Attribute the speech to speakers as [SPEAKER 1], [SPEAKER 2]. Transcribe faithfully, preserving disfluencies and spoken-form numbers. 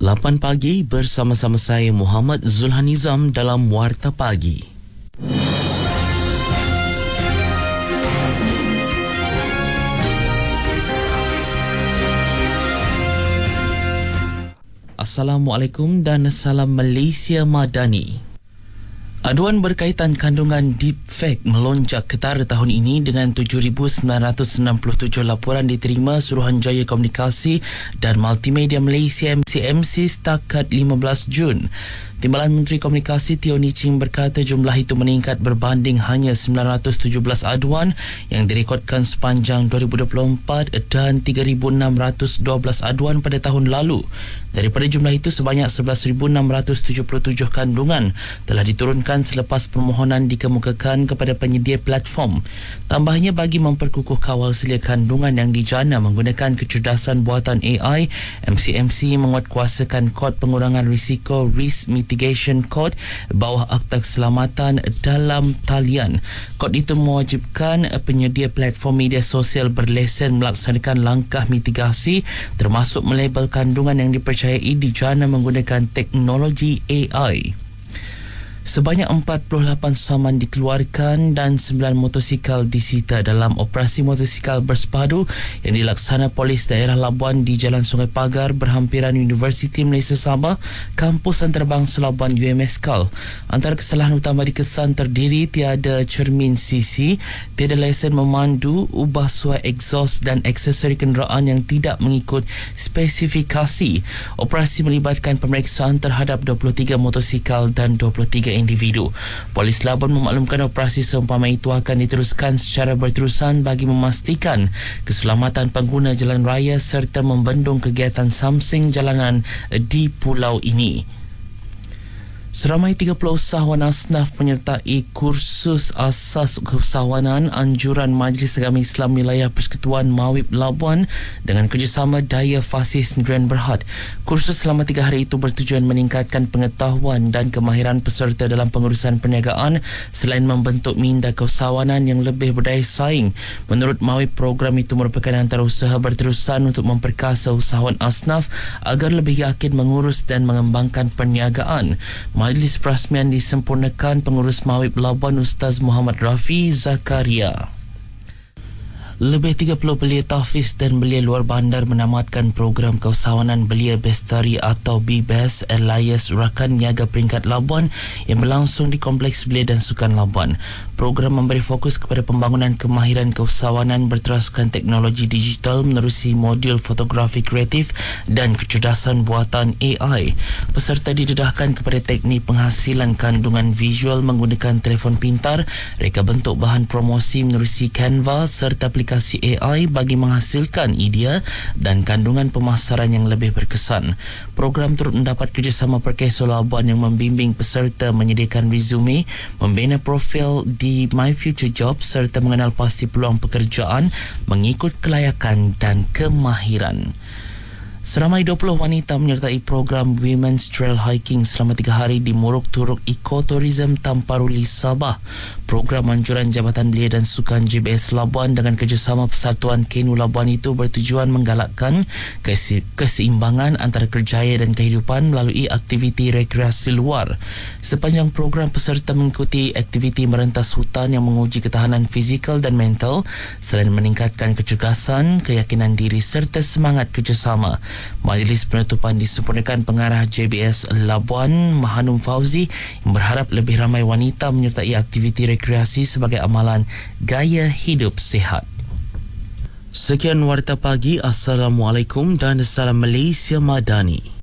[SPEAKER 1] lapan pagi bersama-sama saya Muhammad Zulhanizam dalam Warta Pagi. Assalamualaikum dan salam Malaysia Madani. Aduan berkaitan kandungan deepfake melonjak ketara tahun ini dengan tujuh ribu sembilan ratus enam puluh tujuh laporan diterima Suruhanjaya Komunikasi dan Multimedia Malaysia M C M C setakat lima belas Jun. Timbalan Menteri Komunikasi Teo Nii Ching berkata jumlah itu meningkat berbanding hanya sembilan ratus tujuh belas aduan yang direkodkan sepanjang dua ribu dua puluh empat dan tiga ribu enam ratus dua belas aduan pada tahun lalu. Daripada jumlah itu, sebanyak sebelas ribu enam ratus tujuh puluh tujuh kandungan telah diturunkan selepas permohonan dikemukakan kepada penyedia platform. Tambahnya, bagi memperkukuh kawal selia kandungan yang dijana menggunakan kecerdasan buatan A I, M C M C menguatkuasakan kod pengurangan risiko Risk Mitigation Code bawah Akta Keselamatan dalam talian. Kod itu mewajibkan penyedia platform media sosial berlesen melaksanakan langkah mitigasi termasuk melabel kandungan yang dipercayai dijana menggunakan teknologi A I. Sebanyak empat puluh lapan saman dikeluarkan dan sembilan motosikal disita dalam operasi motosikal bersepadu yang dilaksana Polis Daerah Labuan di Jalan Sungai Pagar berhampiran Universiti Malaysia Sabah, Kampus Antarabangsa Labuan U M S K A L. Antara kesalahan utama dikesan terdiri tiada cermin C C, tiada lesen memandu, ubah suai exhaust dan aksesori kenderaan yang tidak mengikut spesifikasi. Operasi melibatkan pemeriksaan terhadap dua puluh tiga motosikal dan dua puluh tiga individu. Polis Labuan memaklumkan operasi seumpama itu akan diteruskan secara berterusan bagi memastikan keselamatan pengguna jalan raya serta membendung kegiatan samsing jalanan di pulau ini. Seramai tiga puluh usahawan asnaf menyertai kursus asas keusahawanan anjuran Majlis Agama Islam Wilayah Persekutuan Mawib Labuan dengan kerjasama Daya Fasih Sendirian Berhad. Kursus selama tiga hari itu bertujuan meningkatkan pengetahuan dan kemahiran peserta dalam pengurusan perniagaan selain membentuk minda keusahawanan yang lebih berdaya saing. Menurut Mawib, program itu merupakan antara usaha berterusan untuk memperkasa usahawan asnaf agar lebih yakin mengurus dan mengembangkan perniagaan. Majlis perasmian disempurnakan pengurus Mawib Labuan Ustaz Muhammad Rafi Zakaria. Lebih tiga puluh belia tahfiz dan belia luar bandar menamatkan program keusahawanan belia bestari atau B B E S Elias Rakan Niaga Peringkat Labuan yang berlangsung di Kompleks Belia dan Sukan Labuan. Program memberi fokus kepada pembangunan kemahiran keusahawanan berteraskan teknologi digital menerusi modul fotografi kreatif dan kecerdasan buatan A I. Peserta didedahkan kepada teknik penghasilan kandungan visual menggunakan telefon pintar, reka bentuk bahan promosi menerusi Canva serta aplikasi A I bagi menghasilkan idea dan kandungan pemasaran yang lebih berkesan. Program turut mendapat kerjasama Perkeso Labuan yang membimbing peserta menyediakan resume, membina profil di My Future Job serta mengenal pasti peluang pekerjaan mengikut kelayakan dan kemahiran. Seramai dua puluh wanita menyertai program Women's Trail Hiking selama tiga hari di Muruk Turuk Ecotourism Tamparuli, Sabah. Program anjuran Jabatan Belia dan Sukan J B S Labuan dengan kerjasama Persatuan Kenu Labuan itu bertujuan menggalakkan keseimbangan antara kerjaya dan kehidupan melalui aktiviti rekreasi luar. Sepanjang program, peserta mengikuti aktiviti merentas hutan yang menguji ketahanan fizikal dan mental selain meningkatkan kecergasan, keyakinan diri serta semangat kerjasama. Majlis penutupan disempurnakan pengarah J B S Labuan Mahanum Fauzi yang berharap lebih ramai wanita menyertai aktiviti rekreasi sebagai amalan gaya hidup sihat. Sekian Warta Pagi. Assalamualaikum dan salam Malaysia Madani.